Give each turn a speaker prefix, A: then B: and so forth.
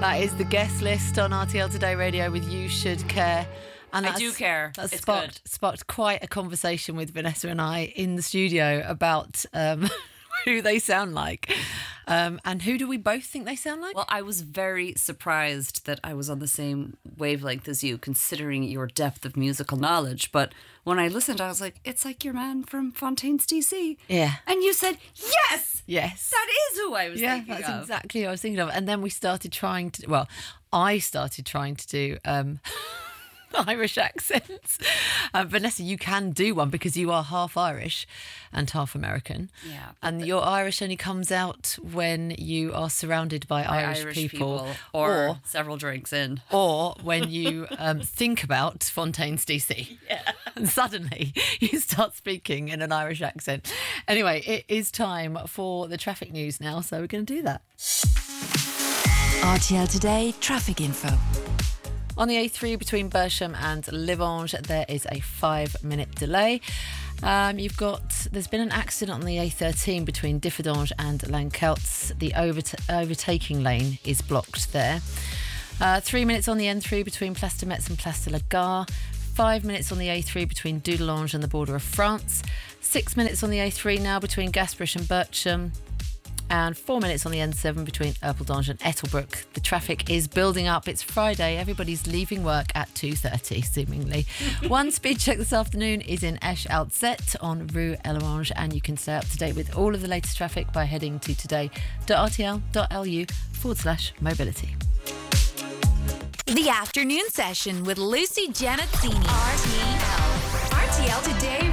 A: That is the guest list on RTL Today Radio with You Should Care. And
B: I do care.
A: That
B: It's
A: sparked quite a conversation with Vanessa and I in the studio about who they sound like. And who do we both think they sound like?
B: Well, I was very surprised that I was on the same wavelength as you, considering your depth of musical knowledge. But when I listened, I was like, it's like your man from Fontaine's DC.
A: Yeah.
B: And you said, yes!
A: Yes.
B: That is who I was thinking
A: Yeah,
B: of.
A: that's exactly who I was thinking of. And then we started trying to, well, I started trying to do Irish accents. Vanessa, you can do one because you are half Irish and half American.
B: Yeah.
A: And your Irish only comes out when you are surrounded by Irish people.
B: Or several drinks in.
A: Or when you think about Fontaine's DC.
B: Yeah.
A: And suddenly you start speaking in an Irish accent. Anyway, it is time for the traffic news now, so we're going to do that.
C: RTL Today traffic info.
A: On the A3 between Bersham and Livange, there is a 5-minute delay. There's been an accident on the A13 between Differdange and Lankelts. The overtaking lane is blocked there. 3 minutes on the N3 between Place de Metz and Place de la Gare. 5 minutes on the A3 between Dudelange and the border of France. 6 minutes on the A3 now between Gasperis and Bircham. And 4 minutes on the N7 between Erpeldange and Ettelbruck. The traffic is building up. It's Friday. Everybody's leaving work at 2:30, seemingly. One speed check this afternoon is in Esch Altzet on Rue Eloange, and you can stay up to date with all of the latest traffic by heading to today.rtl.lu/mobility.
C: The afternoon session with Lucy Janazzini.
D: RTL Today